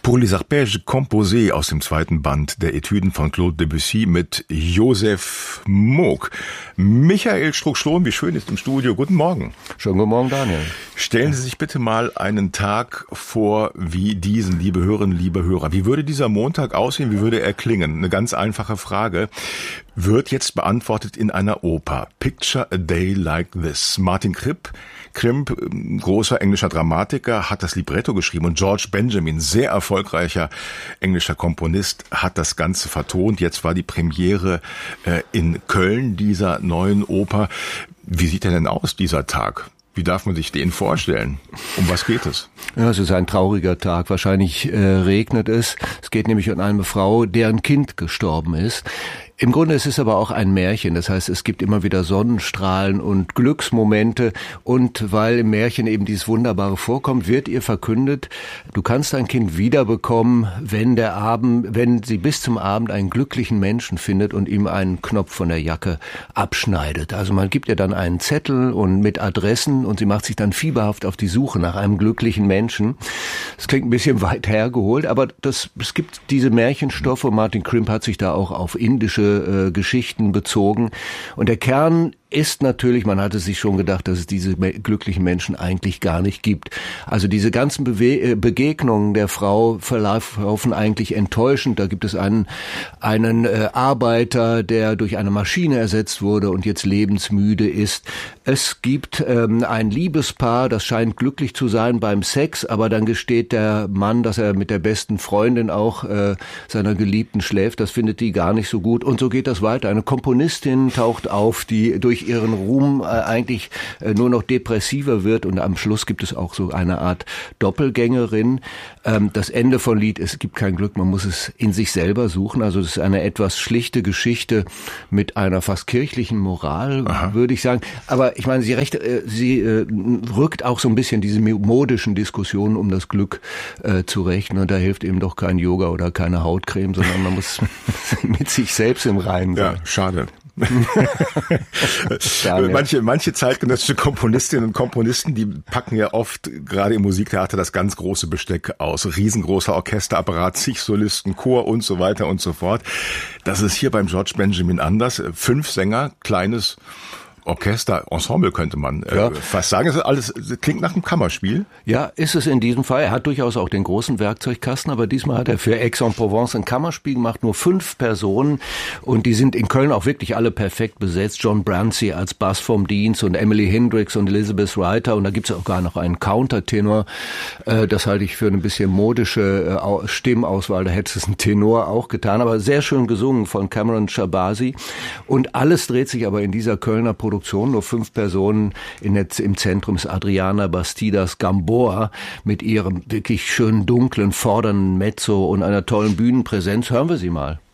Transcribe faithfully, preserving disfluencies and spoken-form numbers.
Pour les arpèges composés aus dem zweiten Band der Etüden von Claude Debussy mit Josef Moog. Michael Strunk-Schlohm, wie schön ist im Studio. Guten Morgen. Schönen guten Morgen, Daniel. Stellen Sie sich bitte mal einen Tag vor wie diesen, liebe Hörerinnen, liebe Hörer. Wie würde dieser Montag aussehen? Wie würde er klingen? Eine ganz einfache Frage. Wird jetzt beantwortet in einer Oper. Picture a Day Like This. Martin Kripp, Krimp, großer englischer Dramatiker, hat das Libretto geschrieben und George Benjamin, sehr erfolgreicher englischer Komponist, hat das Ganze vertont. Jetzt war die Premiere äh, in Köln dieser neuen Oper. Wie sieht denn aus, dieser Tag? Wie darf man sich den vorstellen? Um was geht es? Ja, es ist ein trauriger Tag. Wahrscheinlich äh, regnet es. Es geht nämlich um eine Frau, deren Kind gestorben ist. Im Grunde ist es aber auch ein Märchen. Das heißt, es gibt immer wieder Sonnenstrahlen und Glücksmomente. Und weil im Märchen eben dieses Wunderbare vorkommt, wird ihr verkündet, du kannst dein Kind wiederbekommen, wenn der Abend, wenn sie bis zum Abend einen glücklichen Menschen findet und ihm einen Knopf von der Jacke abschneidet. Also man gibt ihr dann einen Zettel und mit Adressen und sie macht sich dann fieberhaft auf die Suche nach einem glücklichen Menschen. Das klingt ein bisschen weit hergeholt, aber das, es gibt diese Märchenstoffe. Martin Krimp hat sich da auch auf indische Äh, Geschichten bezogen. Und der Kern ist natürlich, man hatte sich schon gedacht, dass es diese me- glücklichen Menschen eigentlich gar nicht gibt. Also diese ganzen Bewe- äh, Begegnungen der Frau verlaufen eigentlich enttäuschend. Da gibt es einen, einen äh, Arbeiter, der durch eine Maschine ersetzt wurde und jetzt lebensmüde ist. Es gibt ähm, ein Liebespaar, das scheint glücklich zu sein beim Sex, aber dann gesteht der Mann, dass er mit der besten Freundin auch äh, seiner Geliebten schläft. Das findet die gar nicht so gut. Und so geht das weiter. Eine Komponistin taucht auf, die durch ihren Ruhm äh, eigentlich äh, nur noch depressiver wird und am Schluss gibt es auch so eine Art Doppelgängerin. Ähm, das Ende von Lied, es gibt kein Glück, man muss es in sich selber suchen. Also das ist eine etwas schlichte Geschichte mit einer fast kirchlichen Moral, Aha. würde ich sagen. Aber ich meine, sie, recht, äh, sie äh, rückt auch so ein bisschen diese modischen Diskussionen um das Glück äh, zurecht. Und da hilft eben doch kein Yoga oder keine Hautcreme, sondern man muss mit sich selbst im Reinen sein. Ja, schade. manche, manche zeitgenössische Komponistinnen und Komponisten, die packen ja oft, gerade im Musiktheater, das ganz große Besteck aus. Riesengroßer Orchesterapparat, zig Solisten, Chor und so weiter und so fort. Das ist hier beim George Benjamin anders. Fünf Sänger, kleines Orchester, Ensemble könnte man äh, ja. fast sagen. Es ist alles, es klingt nach einem Kammerspiel. Ja, ist es in diesem Fall. Er hat durchaus auch den großen Werkzeugkasten, aber diesmal hat er für Aix-en-Provence ein Kammerspiel gemacht, nur fünf Personen und die sind in Köln auch wirklich alle perfekt besetzt. John Brancy als Bass vom Dienst und Emily Hendricks und Elizabeth Reiter und da gibt es auch gar noch einen Countertenor. Äh, das halte ich für eine bisschen modische äh, Stimmauswahl, da hätte es ein Tenor auch getan, aber sehr schön gesungen von Cameron Shabazzi und alles dreht sich aber in dieser Kölner Produktion. Nur fünf Personen in der, im Zentrum ist Adriana Bastidas Gamboa mit ihrem wirklich schönen, dunklen, fordernden Mezzo und einer tollen Bühnenpräsenz. Hören wir sie mal.